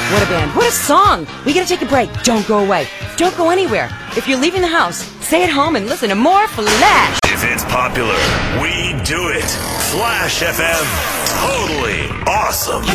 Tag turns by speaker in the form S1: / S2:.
S1: What a band. What a song. We gotta take a break. Don't go away. Don't go anywhere. If you're leaving the house, stay at home and listen to more Flash.
S2: If it's popular, we do it. Flash FM. Totally awesome.